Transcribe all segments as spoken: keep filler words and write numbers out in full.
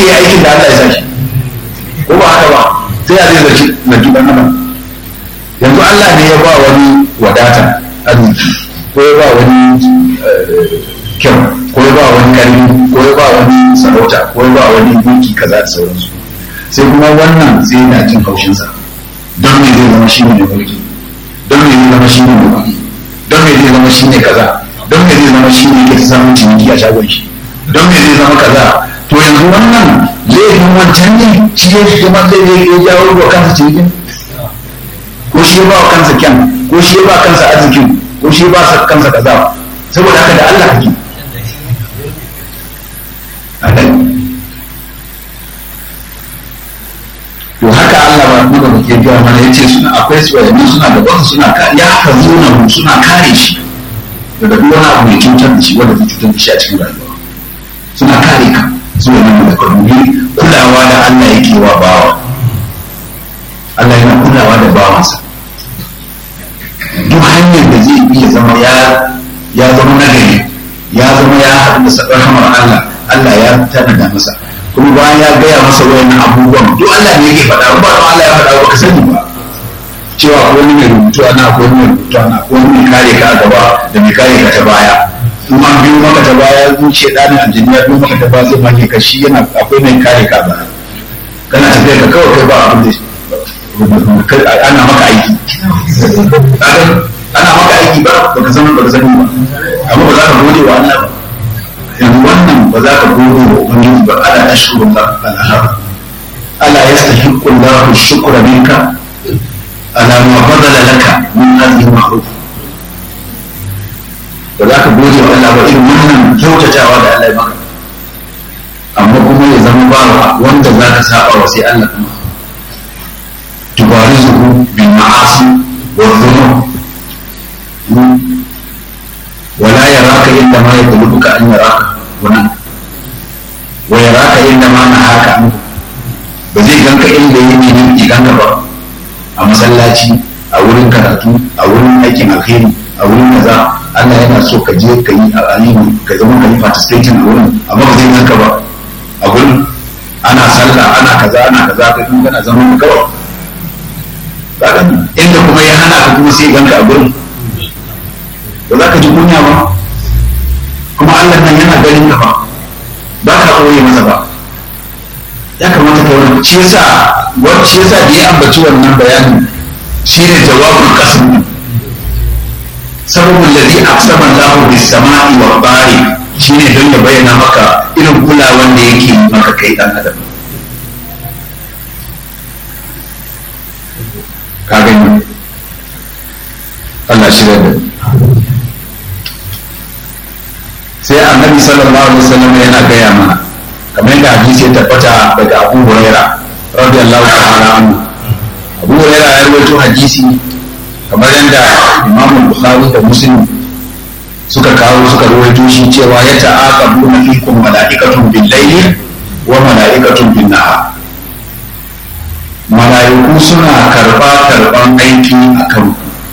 ya yi aikin da Allah ya sa shi ko ba haka ba sai ya zai zaci na gidan nan yanzu Allah ne ya ba wani wadata arziki ko ya ba wani kyau ko ya ba wani karfi ko ya ba wani sarauta ko ya ba wani duki kaza da sauransu sai kuma wannan sai yana jin haushinsa don me zai zama shi ne mulki don me zai zama shi ne mulki don me zai zama shi ne kaza don me zai zama shi ne ke samun ciniki a shagon shi don me zai zama kaza to yanzu wannan laifin wancan ne shi ya shi kuma zai ya jawo wa kansa cinikin ko shi ya ba wa kansa kyan ko shi ya ba kansa arzikin ko shi ya ba kansa kaza saboda haka da Allah kake to haka Allah ba kuma da ke biya mana yace suna akwai su wayannan suna da wasu suna ya hazuna mu suna kare shi daga duk wani abu mai cutar da shi wanda zai cutar da shi a cikin rayuwa suna kare ka zuwa nan da karbi kulawa da Allah yake wa bawa Allah yana kulawa da bawansa duk hanyar da zai iya zama ya ya zama nagari ya zama ya haɗu da sabon hamar Allah Allah ya tanada masa kuma bayan ya gaya masa wayannan abubuwan duk Allah ne yake faɗa ba don Allah ya faɗa ba ka sani ba cewa ko wani mai rubutu ana ko wani mai rubutu ana ko wani mai kare ka a gaba da mai kare ka ta baya in ma biyu maka ta baya zuciya ɗanin aljiniya biyu maka ta baya zai make ka shi yana akwai mai kare ka ba kana tafiya ka kawai kai ba abin da ana maka aiki ana maka aiki ba baka san baka sani ba amma ba za ka gode wa Allah ba yanzu wannan ba za ka gode wa ubangiji ba ala ashkuru Allah ala ala yastahiqqu Allah shukra minka ala ma badala laka min hadhihi ma'ruf ba za ka gode wa Allah ba irin wannan kyautatawa da Allah ya maka amma kuma ya zama ba wanda za ka saba wa sai Allah kuma tubarizuhu bil ma'asi wa dhunub ولا يراك إلا ما يطلبك أن يراك هنا ويراك إلا ما نهاك عنه بزي ganka inda yake ne ganka ba a masallaci a wurin karatu a wurin aikin alheri a wurin kaza Allah yana so ka je ka yi alimi ka zama ka yi participating a wurin amma ba zai ganka ba a wurin ana sallah ana kaza ana kaza ka kuma kana zama ka kawai inda kuma ya hana ka kuma sai ganka a wurin ba za ka ji kunya ba kuma Allah nan yana ganin ka ba ba ka koye masa ba ya kamata ka wani shi yasa wani shi yasa da ya ambaci wannan bayanin shine jawabul qasm sababul ladhi aqsama Allahu bis sama'i wal bari shine don ya bayyana maka irin kulawan da yake maka kai dan adam ka gani Allah shi da sai annabi sallallahu alaihi wasallam yana gaya mana kamar yadda hadisi ya tabbata daga Abu Huraira radiyallahu ta'ala anhu Abu Huraira ya rawaito hadisi kamar yadda Imam Bukhari da Muslim suka kawo suka rawaito shi cewa ya ta'aqabuna fikum malaikatun bil layli wa malaikatun bin nahar malaiku suna karba karban aiki akan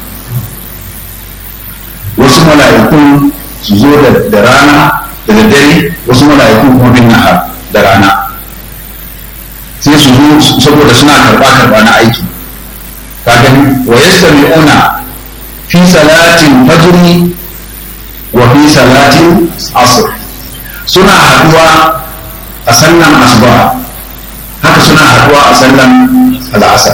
wasu malaiku su zo da rana da daddare wasu mala'iku kuma bin nahar da rana sai su zo saboda suna karba karba na aiki ka gani wa yastami'una fi salatin fajri wa fi salatin asr suna haduwa a sallan asuba haka suna haduwa a sallan al'asar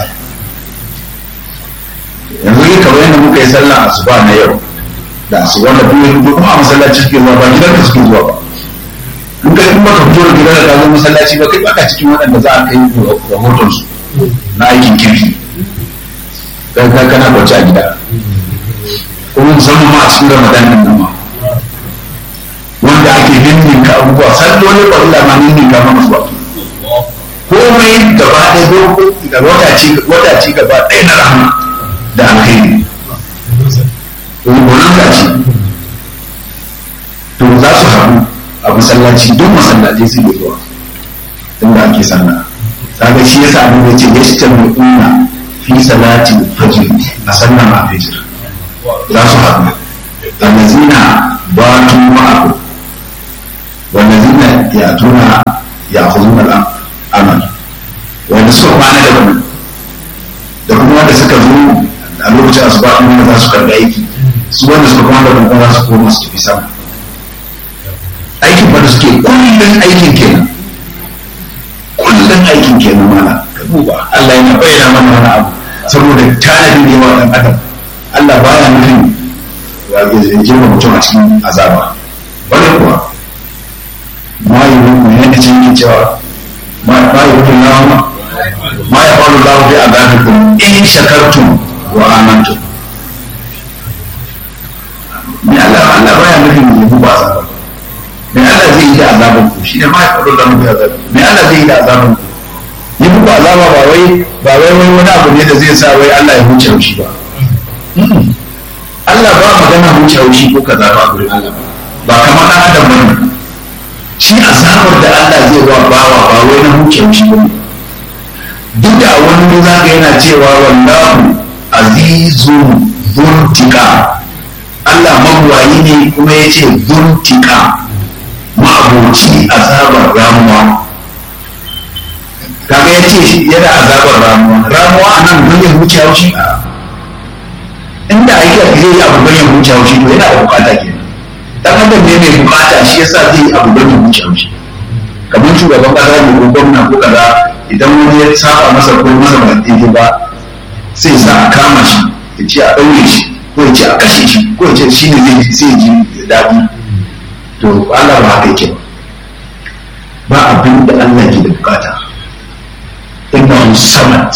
yanzu ne kamar yadda muka yi sallan asuba na yau da su wanda kuma kuma a masallaci suke zuwa ba gidan da suke zuwa ba in kai kuma ka fito da gidan da ka zo masallaci ba kai baka cikin waɗanda za a kai rahoton su na aikin kirki dan ka kana kwace a gida kuma musamman ma a cikin ramadan din nan ma wanda ake ninninka abubuwa salloli ƙwarila ma ninninka ma masu wato komai gaba ɗaya da wata ci gaba ɗaya na rahama da alkhairi rungunan ce to za su haɗu a masallaci duk masallaci su ke zuwa inda ake sanna kaga shi yasa abin da ce yashtar mu'una fi salati fajr a sannan a fajr za su haɗu allazina batu ma'akum wallazina yatuna ya khuzuna al-amal wanda suka kwana da wannan da kuma wanda suka zo a lokacin asuba kuma za su karɓi aiki su wanda suka kwana da kuma za su koma su tafi sama aikin ba da suke kullum aikin kenan kullum aikin kenan mana ka duba Allah yana bayyana mana wani abu saboda tanadi ne wa dan adam Allah baya nufin ya jirma mutum a cikin azaba bane kuwa ma yi mu yadda cikin cewa ma yi hukun lawa ma ya faru lawa bi azabikum in shakartum wa amantum ni Allah Allah baya nufin ya buba azaba me Allah zai yi da azaban ku shi ne ma ya faru lawa bi azabikum me Allah zai yi da azaban ku yi buba azaba ba wai ba wai wani abu ne da zai sa wai Allah ya huce haushi ba Allah ba magana huce haushi ko kaza ba gurin Allah ba kamar ɗan adam bane shi azabar da Allah zai wa bawa ba wai na huce haushi ba duk da wani za ka yana cewa wallahu azizun zuntika Allah magwayi ne kuma ya ce zuntika ma'aboci azabar ramuwa kaga ya ce yana azabar ramuwa ramuwa a nan don ya huce haushi inda ake zai yi abu don ya huce haushi to yana da bukata ke dan adam ne mai bukata shi yasa zai yi abu don ya huce haushi kamar shugaban kasa ne ko gwamna ko kaza idan wani ya saba masa ko masa ba daidai ba sai sa a kama shi ya ce a ɗaure shi ko ya ce a kashe shi ko ya ce shi ne zai sai ji daɗi to Allah ba haka yake ba abin da Allah ke da bukata innahu samad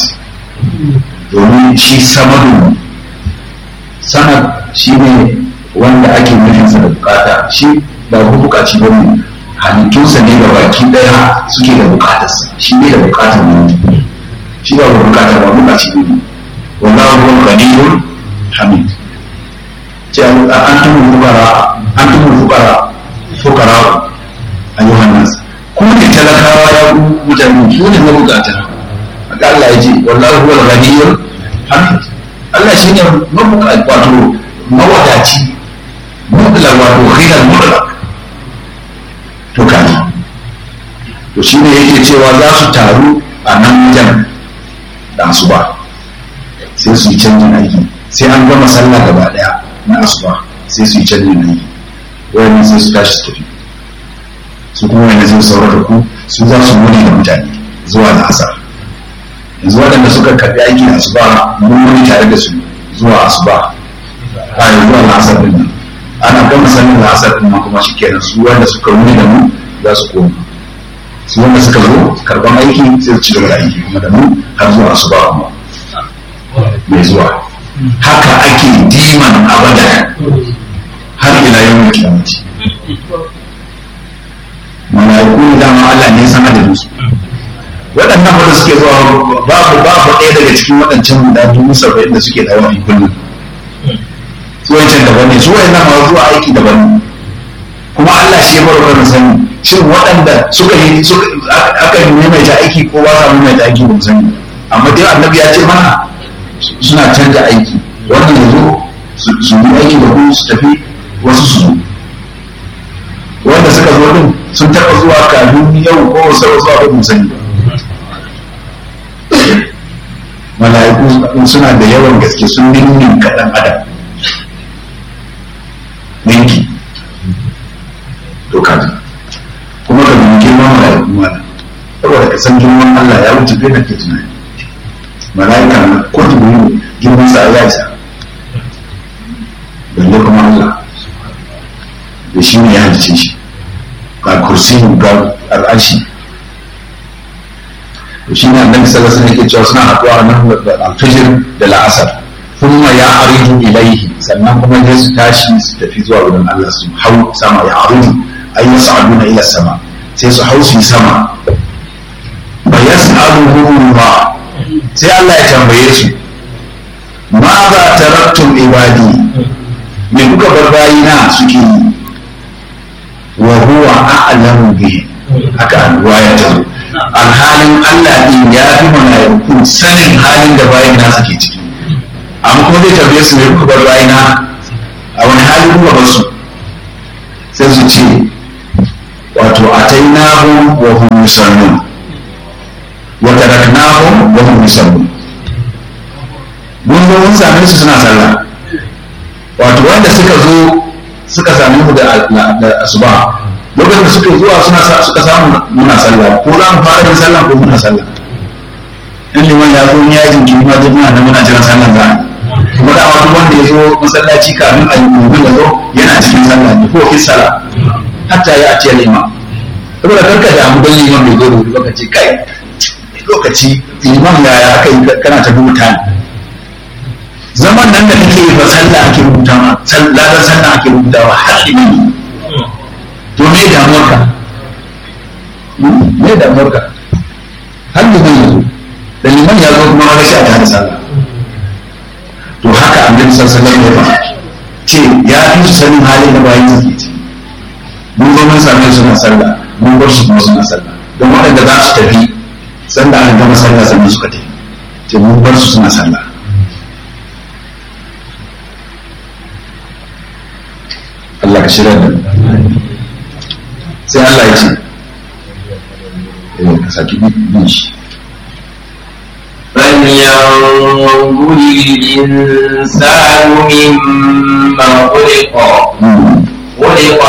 domin shi samadun sanad shi ne wanda ake nufinsa da bukata shi ba ku bukaci ba ne halittunsa ne da baki daya suke da bukatarsa shi ne da bukatar ne shi ba ku bukata ba bukaci ne wallahu huwal ghaniyyul hamid ce an tumu fukara an tumu fukara fukara ayyuhan nas ku ne talakawa ya mutane ku ne mabukata haka Allah ya ce wallahu huwal ghaniyyul hamid Allah shi ne mabukaci wato mawadaci mutlaq wato ghilal mutlaq to kaji to shi ne yake cewa za su taru a nan wajen da asuba sai su yi canjin aiki sai an gama sallah gaba daya na asuba sai su yi canjin aiki wayannan sai su tashi su tafi su kuma wani zai saurata ku su za su wuni da mutane zuwa da asar yanzu waɗanda suka karɓi aiki da asuba mun wuni tare da su zuwa asuba bayan zuwa la'asar din nan ana gama sanin la'asar din nan kuma shikenan su wanda suka wuni da mu za su koma su wanda suka zo karɓan aiki sai su ci gaba da aiki kuma da mu har zuwa asuba kuma mai zuwa haka ake diman abada har ila yawon kiyamati malaiku ne dama Allah ne sama da su waɗannan wanda suke zuwa babu babu ɗaya daga cikin waɗancan guda dubu saba'in da suke dawo a kullum su wancan daban ne su wayannan ma zuwa aiki daban ne kuma Allah shi ya bar wannan sani shin waɗanda suka yi aka yi maimaita aiki ko ba sa maimaita aiki ba mu sani amma dai annabi ya ce mana suna canja aiki wannan ya zo su yi aiki da ku su tafi wasu su zo wanda suka zo din sun taɓa zuwa kafin yau ko wasu zuwa ba mu sani ba mala'iku suna da yawan gaske sun ninnin kaɗan adam ninki to kaji kuma ka nemi girman mala'iku mana saboda ka san girman Allah ya wuce bai da ke tunani mala'ika na kotu buru girman sa ya isa balle kuma Allah da shi ne ya halice shi ga kursiyin ga al'ashi shi ne annabi sallallahu alaihi wasallam yake cewa suna haɗuwa a nan da alfijir da la'asar kuma ya aridu ilaihi sannan kuma sai su tashi su tafi zuwa wurin Allah su hau sama ya aridu ay yas'aluna ila sama sai su hau su yi sama ba yas'aluhu ma sai Allah ya tambaye su ma za taraktum ibadi me kuka bar bayina suke yi wa huwa a'lamu bihi haka ruwaya ta zo alhalin Allah din ya fi mala'iku sanin halin da bayin na suke ciki amma kuma zai tambaye su ne kuka bar bayina a wani hali kuka bar su sai su ce wato atainahum wa hum yusallun wa taraknahum wa hum yusallun. mun zo mun same su suna sallah, wato wanda suka zo suka same mu da asuba, lokacin da suka zuwa suna suka samu muna sallah, ko za mu fara yin sallah ko muna sallah. in liman ya zo ya yi jinkiri ma duk muna da muna jiran sallah za kuma da wani wanda ya zo masallaci kafin a yi mumin da zo yana cikin sallah ne ko fi sallah hatta ya ce liman. saboda karka da mu don liman bai zo da wuri lokaci kai lokaci liman yaya aka yi kana ta rubuta ne zaman nan da kake yi ba sallah ake rubuta ma ladan sallah ake rubuta wa har liman. to me damuwarka me damuwarka har liman ya zo da liman ya zo kuma wani sha ta da sallah. to haka annabi sallallahu alaihi wasallam ya ce ya fi sanin halin da bayan suke ci. mun zo mun same su na sallah, mun bar su kuma suna sallah, don waɗanda za su tafi sanda aka gama sallah sannan suka tafi, ce mun bar su suna sallah. Allah ka shirya da sai Allah ya ce eh ka saki bin shi فلينظر الإنسان مما خلق خلق